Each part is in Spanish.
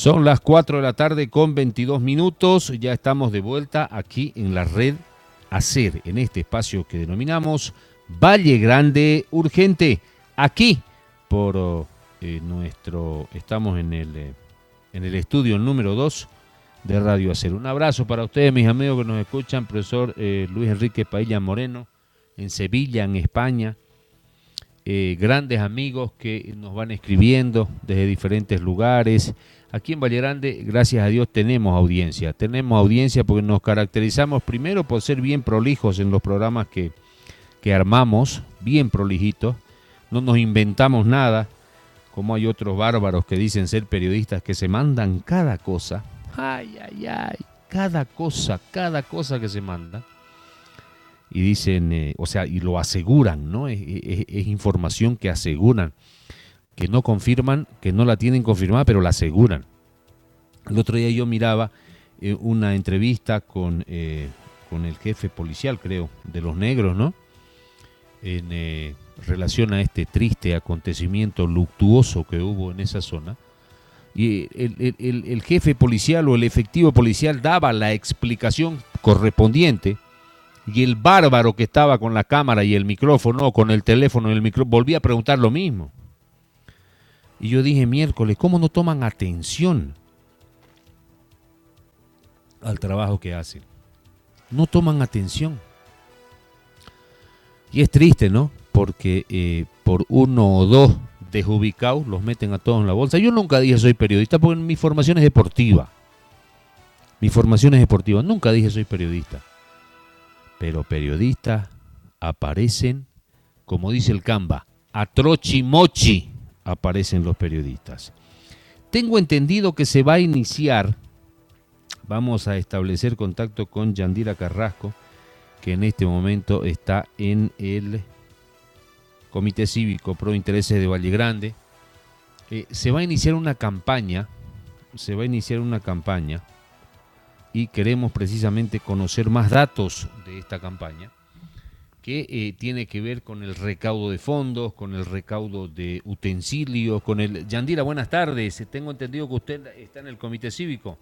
Son las 4 de la tarde con 22 minutos. Ya estamos de vuelta aquí en la red Hacer, en este espacio que denominamos Valle Grande Urgente. Aquí, por estamos en el estudio número 2 de Radio Hacer. Un abrazo para ustedes, mis amigos que nos escuchan, profesor Luis Enrique Pailla Moreno, en Sevilla, en España. Grandes amigos que nos van escribiendo desde diferentes lugares. Aquí en Valle Grande, gracias a Dios, tenemos audiencia. Tenemos audiencia porque nos caracterizamos primero por ser bien prolijos en los programas que armamos, bien prolijitos. No nos inventamos nada, como hay otros bárbaros que dicen ser periodistas que se mandan cada cosa. Ay, ay, ay, cada cosa que se manda. Y dicen, y lo aseguran, ¿no? Es información que aseguran, que no confirman, que no la tienen confirmada, pero la aseguran. El otro día yo miraba una entrevista con el jefe policial, creo, de los negros, ¿no? En relación a este triste acontecimiento luctuoso que hubo en esa zona. Y el jefe policial o el efectivo policial daba la explicación correspondiente. Y el bárbaro que estaba con la cámara y el micrófono, con el teléfono y el micrófono, volvía a preguntar lo mismo. Y yo dije, miércoles, ¿cómo no toman atención al trabajo que hacen? No toman atención. Y es triste, ¿no? Porque por uno o dos desubicados los meten a todos en la bolsa. Yo nunca dije soy periodista porque mi formación es deportiva. Nunca dije soy periodista. Pero periodistas aparecen, como dice el Camba, a trochimochi aparecen los periodistas. Tengo entendido que se va a iniciar, vamos a establecer contacto con Yandira Carrasco, que en este momento está en el Comité Cívico Pro Intereses de Valle Grande. Se va a iniciar una campaña, y queremos precisamente conocer más datos de esta campaña que tiene que ver con el recaudo de fondos, con el recaudo de utensilios, con el... Yandira, buenas tardes. Tengo entendido que usted está en el Comité Cívico.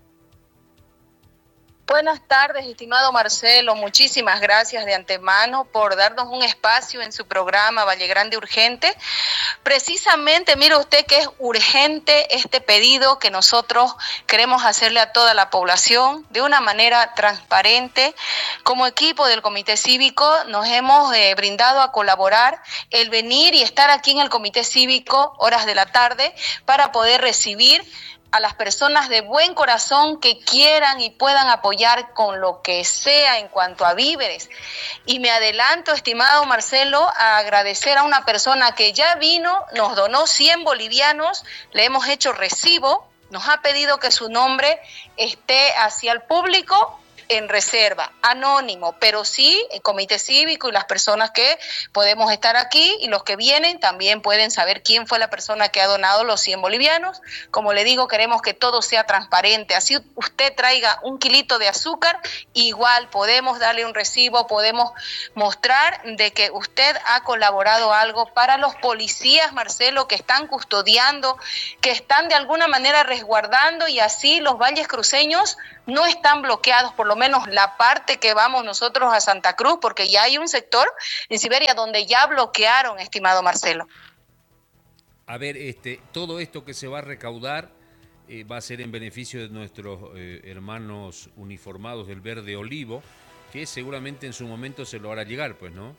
Buenas tardes, estimado Marcelo. Muchísimas gracias de antemano por darnos un espacio en su programa Valle Grande Urgente. Precisamente, mire usted que es urgente este pedido que nosotros queremos hacerle a toda la población de una manera transparente. Como equipo del Comité Cívico nos hemos brindado a colaborar el venir y estar aquí en el Comité Cívico horas de la tarde para poder recibir a las personas de buen corazón que quieran y puedan apoyar con lo que sea en cuanto a víveres. Y me adelanto, estimado Marcelo, a agradecer a una persona que ya vino, nos donó 100 bolivianos, le hemos hecho recibo, nos ha pedido que su nombre esté hacia el público en reserva, anónimo, pero sí el Comité Cívico y las personas que podemos estar aquí y los que vienen también pueden saber quién fue la persona que ha donado los 100 bolivianos. Como le digo, queremos que todo sea transparente, así usted traiga un kilito de azúcar, igual podemos darle un recibo, podemos mostrar de que usted ha colaborado algo para los policías, Marcelo, que están custodiando, que están de alguna manera resguardando, y así los valles cruceños no están bloqueados, por lo menos la parte que vamos nosotros a Santa Cruz, porque ya hay un sector en Siberia donde ya bloquearon, estimado Marcelo. A ver, todo esto que se va a recaudar va a ser en beneficio de nuestros hermanos uniformados del Verde Olivo, que seguramente en su momento se lo hará llegar, pues, ¿no?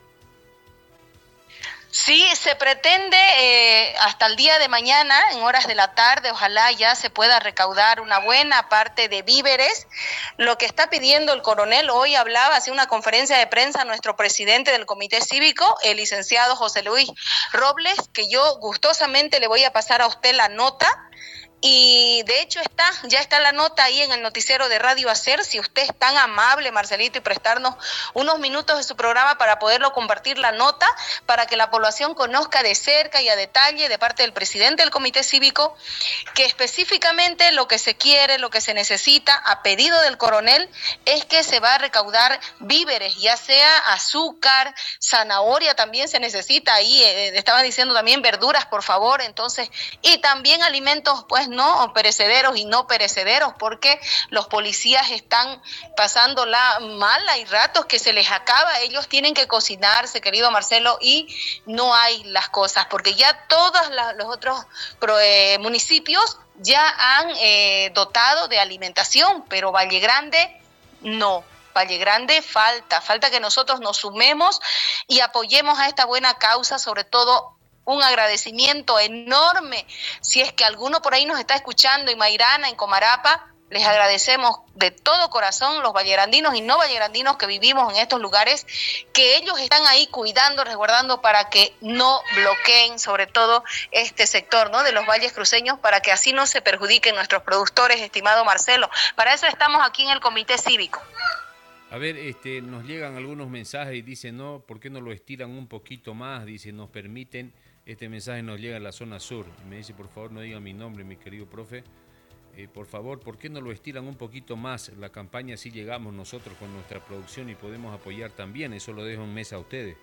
Sí, se pretende hasta el día de mañana, en horas de la tarde, ojalá ya se pueda recaudar una buena parte de víveres. Lo que está pidiendo el coronel, hoy hablaba, hacía una conferencia de prensa nuestro presidente del Comité Cívico, el licenciado José Luis Robles, que yo gustosamente le voy a pasar a usted la nota. Y de hecho ya está la nota ahí en el noticiero de Radio Hacer. Si usted es tan amable, Marcelito, y prestarnos unos minutos de su programa para poderlo compartir la nota, para que la población conozca de cerca y a detalle de parte del presidente del Comité Cívico, que específicamente lo que se quiere, lo que se necesita, a pedido del coronel, es que se va a recaudar víveres, ya sea azúcar, zanahoria también se necesita ahí, estaba diciendo también verduras, por favor, entonces, y también alimentos, pues, ¿no? Perecederos y no perecederos, porque los policías están pasándola mal, hay ratos que se les acaba, ellos tienen que cocinarse, querido Marcelo, y no hay las cosas, porque ya todos los otros municipios ya han dotado de alimentación, pero Valle Grande no. Valle Grande falta que nosotros nos sumemos y apoyemos a esta buena causa, sobre todo un agradecimiento enorme. Si es que alguno por ahí nos está escuchando en Mairana, en Comarapa, les agradecemos de todo corazón, los vallegrandinos y no vallegrandinos que vivimos en estos lugares, que ellos están ahí cuidando, resguardando para que no bloqueen sobre todo este sector, ¿no?, de los valles cruceños, para que así no se perjudiquen nuestros productores, estimado Marcelo. Para eso estamos aquí en el Comité Cívico. A ver, nos llegan algunos mensajes y dicen, no, ¿por qué no lo estiran un poquito más? Dicen, nos permiten, este mensaje nos llega a la zona sur. Y me dice, por favor, no diga mi nombre, mi querido profe. Por favor, ¿por qué no lo estiran un poquito más la campaña? Así llegamos nosotros con nuestra producción y podemos apoyar también. Eso lo dejo en mesa a ustedes.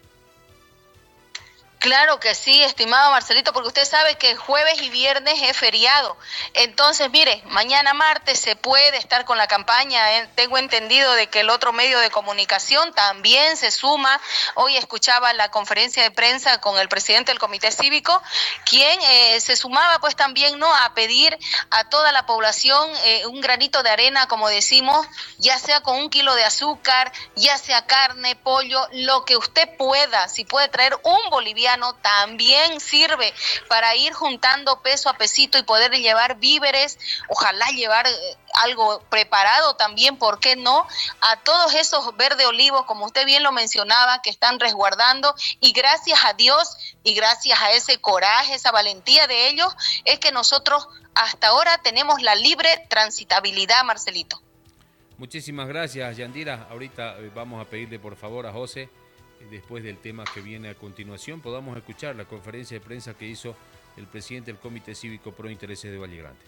Claro que sí, estimado Marcelito, porque usted sabe que jueves y viernes es feriado. Entonces, mire, mañana martes se puede estar con la campaña. Tengo entendido de que el otro medio de comunicación también se suma. Hoy escuchaba la conferencia de prensa con el presidente del Comité Cívico, quien se sumaba pues también, ¿no?, a pedir a toda la población un granito de arena, como decimos, ya sea con 1 kilo de azúcar, ya sea carne, pollo, lo que usted pueda. Si puede traer un boliviano, también sirve para ir juntando peso a pesito y poder llevar víveres, ojalá llevar algo preparado también, ¿por qué no?, a todos esos verde olivos, como usted bien lo mencionaba, que están resguardando, y gracias a Dios y gracias a ese coraje, esa valentía de ellos, es que nosotros hasta ahora tenemos la libre transitabilidad, Marcelito. Muchísimas gracias, Yandira. Ahorita vamos a pedirle por favor a José, después del tema que viene a continuación, podamos escuchar la conferencia de prensa que hizo el presidente del Comité Cívico Pro Intereses de Valle Grande.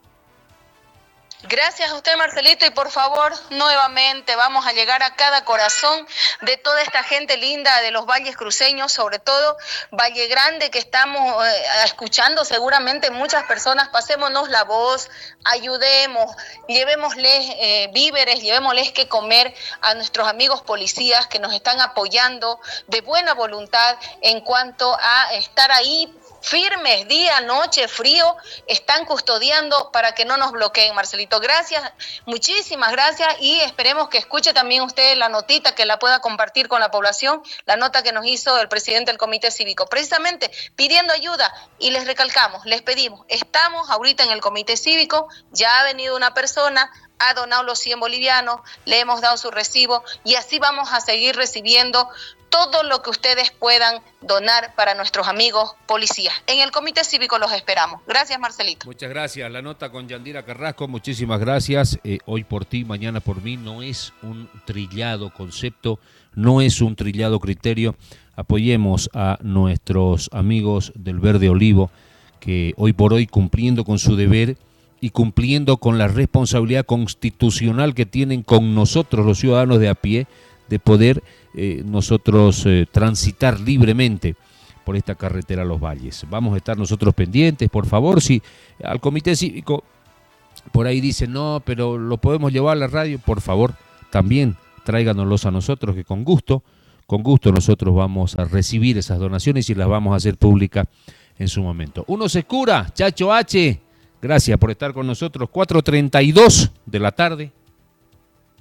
Gracias a usted, Marcelito, y por favor, nuevamente vamos a llegar a cada corazón de toda esta gente linda de los valles cruceños, sobre todo Valle Grande, que estamos escuchando seguramente muchas personas. Pasémonos la voz, ayudemos, llevémosles víveres, llevémosles que comer a nuestros amigos policías que nos están apoyando de buena voluntad en cuanto a estar ahí firmes, día, noche, frío, están custodiando para que no nos bloqueen, Marcelito. Gracias, muchísimas gracias, y esperemos que escuche también usted la notita, que la pueda compartir con la población, la nota que nos hizo el presidente del Comité Cívico, precisamente pidiendo ayuda, y les recalcamos, les pedimos, estamos ahorita en el Comité Cívico, ya ha venido una persona, ha donado los 100 bolivianos, le hemos dado su recibo, y así vamos a seguir recibiendo todo lo que ustedes puedan donar para nuestros amigos policías. En el Comité Cívico los esperamos. Gracias, Marcelito. Muchas gracias. La nota con Yandira Carrasco, muchísimas gracias. Hoy por ti, mañana por mí, no es un trillado concepto, no es un trillado criterio. Apoyemos a nuestros amigos del Verde Olivo, que hoy por hoy, cumpliendo con su deber y cumpliendo con la responsabilidad constitucional que tienen con nosotros, los ciudadanos de a pie, de poder nosotros transitar libremente por esta carretera a los valles. Vamos a estar nosotros pendientes, por favor. Si al Comité Cívico por ahí dicen, no, pero lo podemos llevar a la radio, por favor, también tráiganoslos a nosotros, que con gusto nosotros vamos a recibir esas donaciones y las vamos a hacer públicas en su momento. Uno se cura, Chacho H. Gracias por estar con nosotros. 4:32 de la tarde.